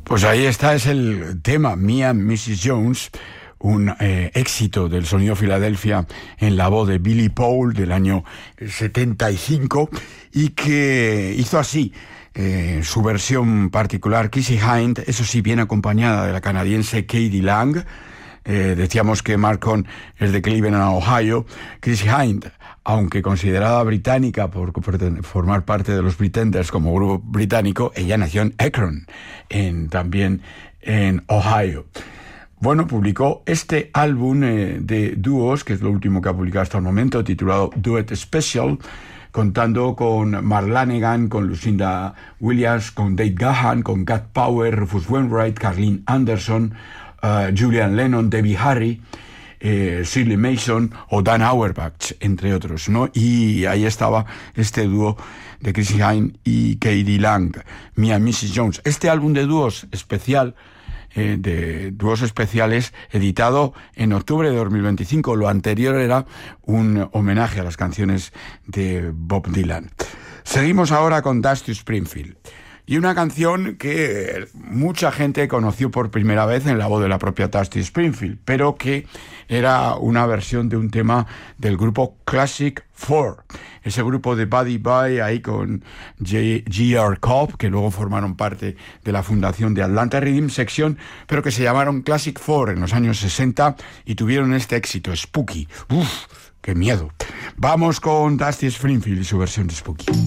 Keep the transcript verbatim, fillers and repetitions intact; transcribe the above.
Pues ahí está, es el tema Me and missus Jones, un eh, éxito del sonido Filadelfia en la voz de Billy Paul del año setenta y cinco, y que hizo así eh, su versión particular Chrissie Hynde, eso sí, bien acompañada de la canadiense K.D. Lang. Eh, decíamos que Marcon es de Cleveland, Ohio. Chrissie Hynde, aunque considerada británica por, por formar parte de los Pretenders como grupo británico, ella nació en Akron, en, también en Ohio. Bueno, publicó este álbum eh, de dúos, que es lo último que ha publicado hasta el momento, titulado Duet Special, contando con Mark Lanegan, con Lucinda Williams, con Dave Gahan, con Cat Power, Rufus Wainwright, Carlin Anderson, uh, Julian Lennon, Debbie Harry, eh, Shirley Mason o Dan Auerbach, entre otros, ¿no? Y ahí estaba este dúo de Chrissie Hynde y K.D. Lang, Me and missus Jones. Este álbum de dúos especial, eh, de dúos especiales, editado en octubre de dos mil veinticinco. Lo anterior era un homenaje a las canciones de Bob Dylan. Seguimos ahora con Dusty Springfield. Y una canción que mucha gente conoció por primera vez en la voz de la propia Dusty Springfield, pero que era una versión de un tema del grupo Classic Four. Ese grupo de Buddy Guy ahí con G R Cobb, que luego formaron parte de la fundación de Atlanta Rhythm Section, pero que se llamaron Classic Four en los años sesenta y tuvieron este éxito, Spooky. ¡Uf! ¡Qué miedo! Vamos con Dusty Springfield y su versión de Spooky.